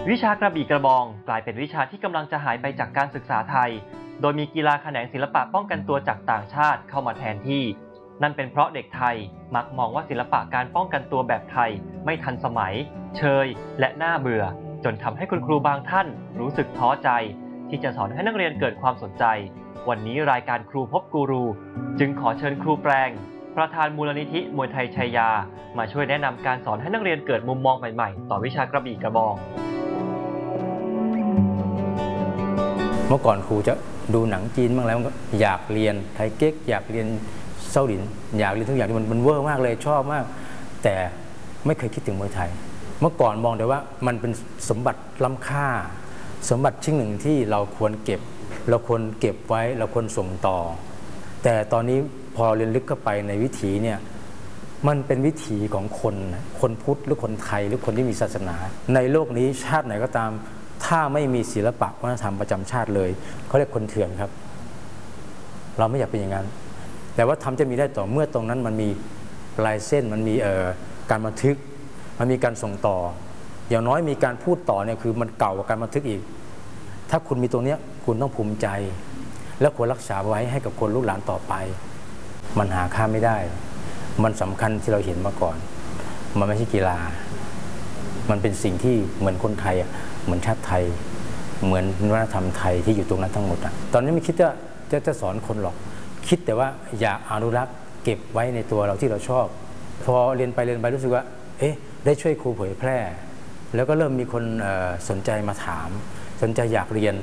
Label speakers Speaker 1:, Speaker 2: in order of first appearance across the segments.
Speaker 1: วิชากระบี่กระบองกลายเป็นวิชาที่กำลังจะหายไปจากการศึกษาไทยโดยมีกีฬาแขนงศิลปะป้องกันตัวจากต่างชาติเข้ามาแทนที่นั่นเป็นเพราะเด็กไทยมักมองว่าศิลปะการป้องกันตัวแบบไทยไม่ทันสมัยเชยและน่าเบื่อจนทำให้คุณครูบางท่านรู้สึกท้อใจที่จะสอนให้นักเรียนเกิดความสนใจวันนี้รายการครูพบกูรูจึงขอเชิญครูแปลงประธานมูลนิธิมวยไทยชัยยามาช่วยแนะนำการสอนให้นักเรียนเกิดมุมมองใหม่ๆต่อวิชากระบี่กระบอง
Speaker 2: เมื่อก่อนครูจะดูหนังจีนบ้างแล้วก็อยากเรียนไทเก๊กอยากเรียนเซาหลินอยากเรียนทุกอย่างที่มันเวอร์มากเลยชอบมากแต่ไม่เคยคิดถึงมวยไทยเมื่อก่อนมองแต่ว่ามันเป็นสมบัติล้ำค่าสมบัติชิ้นหนึ่งที่เราควรเก็บเราควรเก็บไว้เราควรส่งต่อแต่ตอนนี้พอเรียนลึกเข้าไปในวิถีเนี่ยมันเป็นวิถีของคนพุทธหรือคนไทยหรือคนที่มีศาสนาในโลกนี้ชาติไหนก็ตามถ้าไม่มีศิลปะวัฒนธรรมประจำชาติเลยเขาเรียกคนเถื่อนครับเราไม่อยากเป็นอย่างนั้นแต่ว่าทำจะมีได้ต่อเมื่อตรงนั้นมันมีลายเส้นมันมีการบันทึกมันมีการส่งต่ออย่างน้อยมีการพูดต่อเนี่ยคือมันเก่ากว่าการบันทึกอีกถ้าคุณมีตรงนี้คุณต้องภูมิใจและควรรักษาไว้ให้กับคนลูกหลานต่อไปมันหาค่าไม่ได้มันสำคัญที่เราเห็นมาก่อนมันไม่ใช่กีฬามันเป็นสิ่งที่เหมือนคนไทยเหมือนชาติไทยเหมือนวัฒนธรรมไทยที่อยู่ตรงนั้นทั้งหมดตอนนี้ไม่คิดว่าจะสอนคนหรอกคิดแต่ว่าอยากอนุรักษ์เก็บไว้ในตัวเราที่เราชอบพอเรียนไปรู้สึกว่าได้ช่วยครูเผยแพร่แล้วก็เริ่มมีคนสนใจมาถามสนใจอยากเรียน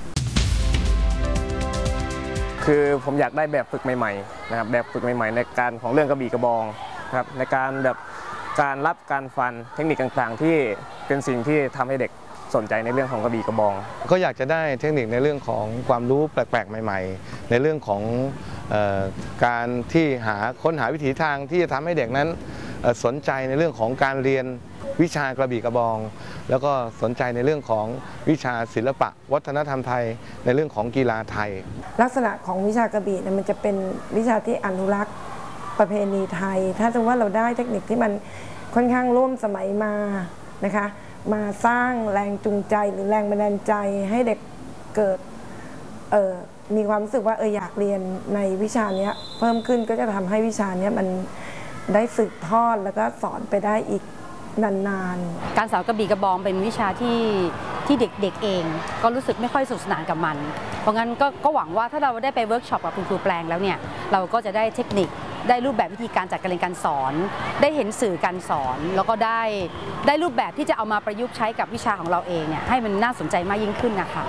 Speaker 3: คือผมอยากได้แบบฝึกใหม่ๆนะครับแบบฝึกใหม่ๆในการของเรื่องกระบี่กระบองนะครับในการแบบการรับการฟันเทคนิคต่างๆที่เป็นสิ่งที่ทำให้เด็กสนใจในเรื่องของกระบี่กระบอง
Speaker 4: ก็อยากจะได้เทคนิคในเรื่องของความรู้แปลกๆใหม่ๆในเรื่องของการที่ค้นหาวิถีทางที่จะทำให้เด็กนั้นสนใจในเรื่องของการเรียนวิชากระบี่กระบองแล้วก็สนใจในเรื่องของวิชาศิลปะวัฒนธรรมไทยในเรื่องของกีฬาไทย
Speaker 5: ลักษณะของวิชากระบี่เนี่ยมันจะเป็นวิชาที่อนุรักษ์ประเพณีไทยถ้าสมมติว่าเราได้เทคนิคที่มันค่อนข้างร่วมสมัยมานะคะมาสร้างแรงจูงใจหรือแรงบันดาลใจให้เด็กเกิดมีความรู้สึกว่าอยากเรียนในวิชานี้เพิ่มขึ้นก็จะทำให้วิชานี้มันได้สืบทอดแล้วก็สอนไปได้อีกนานๆ
Speaker 6: การสอนกระบี่กระบองเป็นวิชาที่เด็กๆเองก็รู้สึกไม่ค่อยสนุกสนานกับมันเพราะงั้นก็หวังว่าถ้าเราได้ไปเวิร์กช็อปกับคุณครูแปลงแล้วเนี่ยเราก็จะได้เทคนิคได้รูปแบบวิธีการจัดการเรียนการสอนได้เห็นสื่อการสอนแล้วก็ได้รูปแบบที่จะเอามาประยุกต์ใช้กับวิชาของเราเองเนี่ยให้มันน่าสนใจมากยิ่งขึ้นนะคะ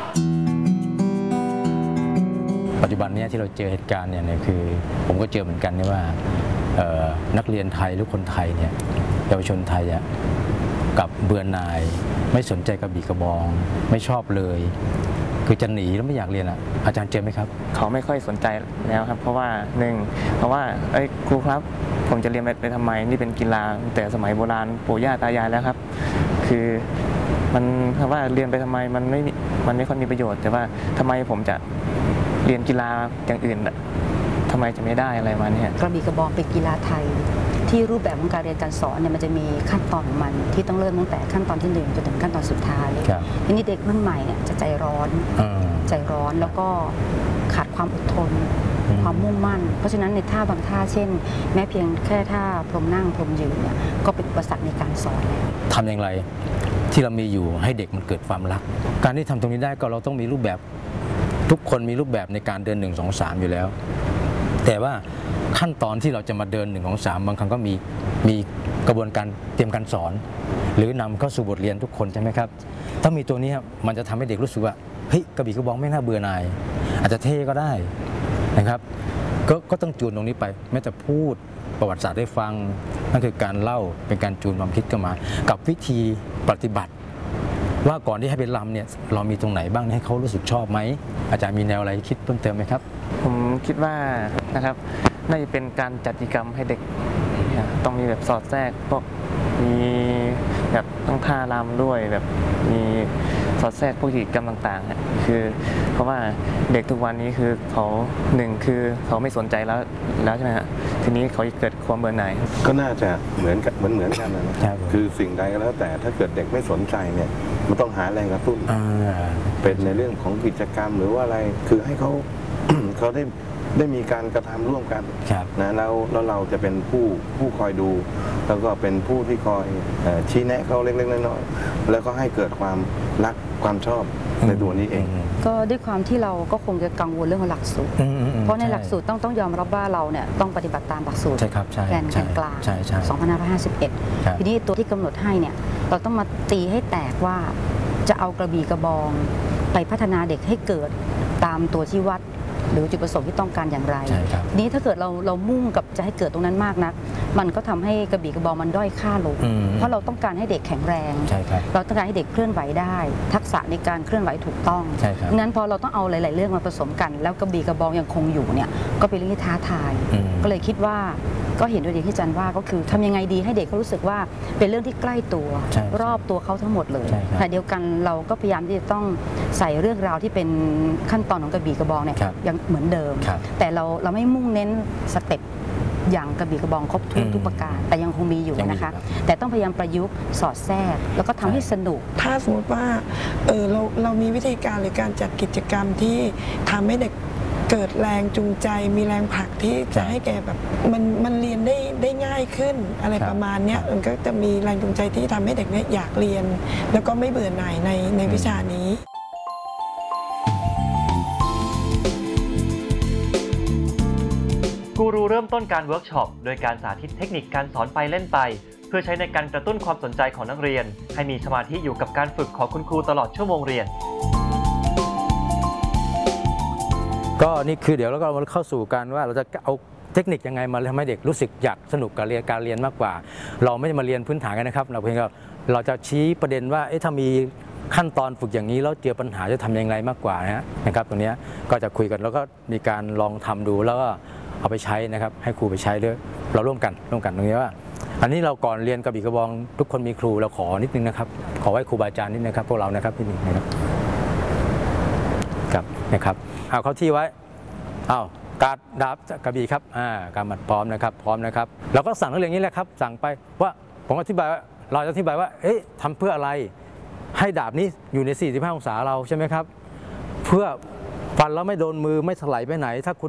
Speaker 2: ปัจจุบันนี้ที่เราเจอเหตุการณ์เนี่ยคือผมก็เจอเหมือนกันนี่ว่านักเรียนไทยหรือคนไทยเนี่ยเยาวชนไทยกับเบื่อหน่ายไม่สนใจกระบี่กระบองไม่ชอบเลยคือจะหนีแล้วไม่อยากเรียนอาจารย์เจอไหมครับ
Speaker 3: เขาไม่ค่อยสนใจแล้วครับเพราะว่าเพราะว่าครูครับผมจะเรียนไปทำไมนี่เป็นกีฬาแต่สมัยโบราณปู่ย่าตายายแล้วครับคือมันคำว่าเรียนไปทำไมมันไม่ค่อยมีประโยชน์แต่ว่าทำไมผมจะเรียนกีฬาอย่างอื่นทำไมจะไม่ได้อะไรมาเนี่ย
Speaker 6: กระบี่กระบองเป็นกีฬาไทยที่รูปแบบของการเรียนการสอนเนี่ยมันจะมีขั้นตอนของมันที่ต้องเริ่มตั้งแต่ขั้นตอนที่1จนถึงขั้นตอนสุดท้ายทีนี้เด็กรุ่นใหม่เนี่ยจะใจร้อนแล้วก็ขาดความอดทนความมุ่งมั่นเพราะฉะนั้นในท่าบางท่าเช่นแม้เพียงแค่ท่าพรมนั่งพรมยืนเนี่ยก็เป็นอุปสรรคในการสอนแล้ว
Speaker 2: ทำอย่างไรที่เรามีอยู่ให้เด็กมันเกิดความรักการที่ทำตรงนี้ได้ก็เราต้องมีรูปแบบทุกคนมีรูปแบบในการเดิน1 2 3อยู่แล้วแต่ว่าขั้นตอนที่เราจะมาเดิน1 2 3บางครั้งก็มีกระบวนการเตรียมการสอนหรือนำเข้าสู่บทเรียนทุกคนใช่ไหมครับถ้ามีตัวนี้มันจะทำให้เด็กรู้สึกว่าเฮ้ยกระบี่กระบองไม่น่าเบื่อหน่ายอาจจะเท่ก็ได้นะครับก็ต้องจูนตรงนี้ไปแม้แต่พูดประวัติศาสตร์ได้ฟังนั่นคือการเล่าเป็นการจูนความคิดเข้ามากับวิธีปฏิบัติว่าก่อนที่ให้เป็นลำเนี่ยเรามีตรงไหนบ้างให้เขารู้สึกชอบไหมอาจารย์มีแนวอะไรคิดเพิ่มเติมไหมครับ
Speaker 3: ผมคิดว่านะครับน่าจะเป็นการจัดกิจกรรมให้เด็กต้องมีแบบสอดแทรกพวกมีแบบต้องท่ารำด้วยแบบมีสอดแทรกพวกกิจกรรมต่างๆคือเพราะว่าเด็กทุกวันนี้คือเขาหนึ่งคือเขาไม่สนใจแล้วใช่ไหมฮะทีนี้เขาเกิดความเบื่อหน่าย
Speaker 7: ก็น่าจะเหมือนกันนะครับ คือสิ่งใดก็แล้วแต่ถ้าเกิดเด็กไม่สนใจเนี่ยมันต้องหาแรงกระตุ้นเป็นในเรื่องของกิจกรรมหรือว่าอะไรคือให้เขา เขาได้มีการกระทำร่วมกันนะแล้วเราจะเป็นผู้คอยดู แล้วก็เป็นผู้ที่คอยชี้แนะเขาเล็กๆน้อยๆแล้วก็ให้เกิดความรักความชอบในตัวนี้เอง
Speaker 6: ก็ด้วยความที่เราก็คงจะกังวลเรื่องของหลักสูตรเพราะในหลักสูตรต้องยอมรับว่าเราเนี่ยต้องปฏิบัติตามหลักสูตรแกนกลาง 2551 ทีนี้ตัวที่กำหนดให้เนี่ยเราต้องมาตีให้แตกว่าจะเอากระบี่กระบองไปพัฒนาเด็กให้เกิดตามตัวที่วัดหรือจุดประสงค์ที่ต้องการอย่างไรทีนี้ถ้าเกิดเรามุ่งกับจะให้เกิดตรงนั้นมากนักมันก็ทำให้กระบี่กระบองมันด้อยค่าลงเพราะเราต้องการให้เด็กแข็งแรงเราต้องการให้เด็กเคลื่อนไหวได้ทักษะในการเคลื่อนไหวถูกต้องดังนั้นพอเราต้องเอาหลายๆเรื่องมาผสมกันแล้วกระบี่กระบองยังคงอยู่เนี่ยก็เป็นเรื่องที่ท้าทายก็เลยคิดว่าก็เห็นด้วยที่อาจารย์ว่าก็คือทำยังไงดีให้เด็กเขารู้สึกว่าเป็นเรื่องที่ใกล้ตัวรอบตัวเขาทั้งหมดเลยแต่เดียวกันเราก็พยายามที่จะต้องใส่เรื่องราวที่เป็นขั้นตอนของกระบี่กระบองเนี่ยยังเหมือนเดิมแต่เราไม่มุ่งเน้นสเต็ปอย่างกระบี่กระบองครบถ้วนทุกประการแต่ยังคงมีอยู่นะคะแต่ต้องพยายามประยุกต์สอดแทรกแล้วก็ทำให้สนุก
Speaker 5: ถ้าสมมติว่าเรามีวิธีการหรือการจัดกิจกรรมที่ทำให้เด็กเกิดแรงจูงใจมีแรงผลักที่จะให้แกแบบมันเรียนได้ง่ายขึ้นอะไรประมาณนี้มันก็จะมีแรงจูงใจที่ทำให้เด็กเนี่ยอยากเรียนแล้วก็ไม่เบื่อหน่ายในวิชานี้
Speaker 1: กูรูเริ่มต้นการเวิร์กช็อปโดยการสาธิตเทคนิคการสอนไปเล่นไปเพื่อใช้ในการกระตุ้นความสนใจของนักเรียนให้มีสมาธิอยู่กับการฝึกของคุณครูตลอดชั่วโมงเรียน
Speaker 2: ก็นี่คือเดี๋ยวเราก็มาเข้าสู่การว่าเราจะเอาเทคนิคยังไงมาทำให้เด็กรู้สึกอยากสนุกกับการเรียนมากกว่าเราไม่ได้มาเรียนพื้นฐานกันนะครับเราเพียงแต่เราจะชี้ประเด็นว่าถ้ามีขั้นตอนฝึกอย่างนี้แล้วเจอปัญหาจะทำยังไงมากกว่านะครับตรงนี้ก็จะคุยกันแล้วก็มีการลองทำดูแล้วก็เอาไปใช้นะครับให้ครูไปใช้ด้วยเราร่วมกันตรงนี้ว่าอันนี้เราก่อนเรียนกระบี่กระบองทุกคนมีครูเราขอนิดนึงนะครับขอไว้ครูบาอาจารย์นิดนะครับพวกเรานะครับนิดนึงนะครับเอาเข้าที่ไว้การดาบกระบี่ครับการมัดพร้อมนะครับเราก็สั่งนักเรียนนี้แหละครับสั่งไปว่าผมอธิบายว่าเราจะอธิบายว่าทำเพื่ออะไรให้ดาบนี้อยู่ใน45 องศาเราใช่ไหมครับเพื่อฟันแล้วไม่โดนมือไม่ถลายไปไหนถ้าคุณ